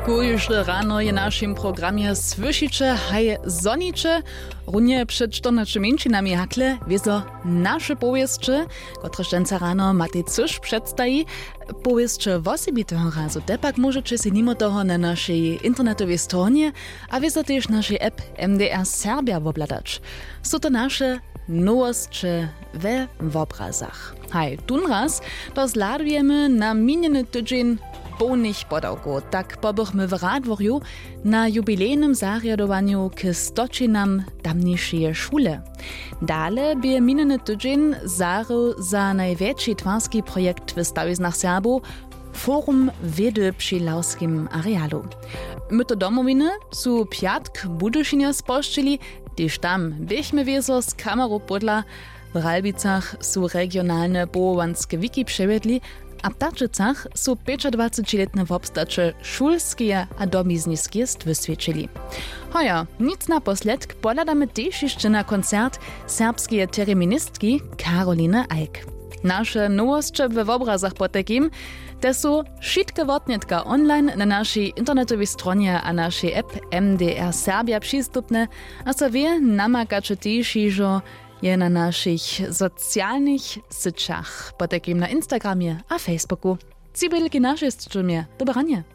Kujże rano je naszym programie słyszycie, haj zonicze, runie przed 14 minutami hakle, wieso nasze powieszcze, które szczęca rano Matej Cysz przedstawi, powieszcze w osobitego razu. Tepak możecie się mimo toho na naszej internetowej stronie, a wieso też naszej app MDR Serbia obladać. Są to nasze nowości w obrazach. Haj, tunraz to zladujemy na miniony tydzień pełnych podałków. Tak pobychmy w Radworju na jubilejnym zariadowaniu k stoczynam tamniejszej szule. Dale by miniony tydzień zaru za największy twarski projekt w Stawiznach Serbów Forum Wiedy przy Lauskim arealu. My to domowiny su piatk Budyšinia spoščili, gdyż tam byśmy wieso z kamerą podla w Ralbicach su regionalne połowanskie wiki przewiedli, a w Tarczycach su 25-letne wobstacze szulskie a domizniskie wysvědčili. Hoja, nic na posledk podladamy też jeszcze na koncert serbskiej tereministki Karoliny Eick. Nasze nowości w obrazach potekim, te są wszystkie wotnetka online na naszej internetowej stronie a naszej app MDR Serbia przystupne, a so wy namakacie też, że je na naszych socjalnych sieciach, potekim na Instagramie a Facebooku. Cibelki nasze strumie. Dobranie.